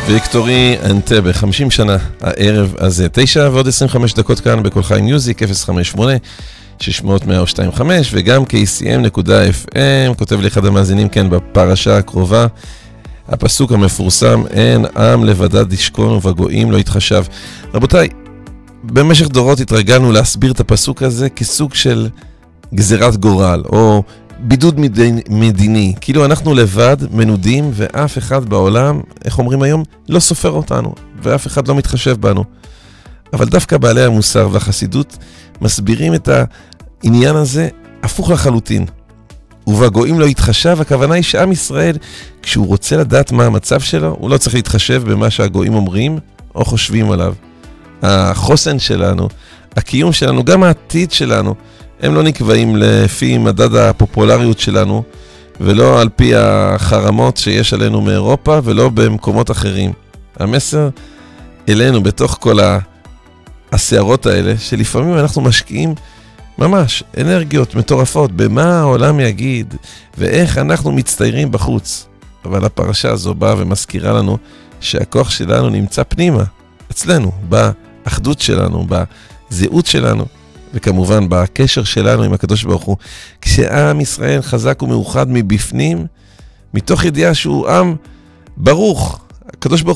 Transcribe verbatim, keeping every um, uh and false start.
ויקטורי אנטבה, חמישים שנה הערב הזה, תשע ועוד עשרים וחמש דקות כאן בכל חיים מיוזיק, אפס חמש שמונה שש מאות מאה שתיים וחמש, וגם קי סי אם נקודה אף אם. כותב לי אחד המאזינים, כן, בפרשה הקרובה, הפסוק המפורסם, אין עם לבדד ישכון ובגויים לא יתחשב. רבותיי, במשך דורות התרגלנו להסביר את הפסוק הזה כסוג של גזירת גורל, או בידוד מדיני, כאילו אנחנו לבד, מנודים, ואף אחד בעולם, איך אומרים היום, לא סופר אותנו, ואף אחד לא מתחשב בנו. אבל דווקא בעלי המוסר והחסידות מסבירים את העניין הזה הפוך לחלוטין. ובגויים לא יתחשב, הכוונה היא שעם ישראל, כשהוא רוצה לדעת מה המצב שלו, הוא לא צריך להתחשב במה שהגויים אומרים או חושבים עליו. החוסן שלנו, הקיום שלנו, גם העתיד שלנו, הם לא נקבעים לפי מדד הפופולריות שלנו, ולא על פי החרמות שיש עלינו מאירופה, ולא במקומות אחרים. המסר אלינו בתוך כל הסערות האלה, שלפעמים אנחנו משקיעים ממש אנרגיות מטורפות, במה העולם יגיד, ואיך אנחנו מצטיירים בחוץ. אבל הפרשה הזו באה ומזכירה לנו, שהכוח שלנו נמצא פנימה, אצלנו, באחדות שלנו, בזהות שלנו, וכמובן בקשר שלנו עם הקדוש ברוך הוא. כשעם ישראל חזק ומאוחד מבפנים, מתוך ידיעה שהוא עם ברוך, הקדוש ברוך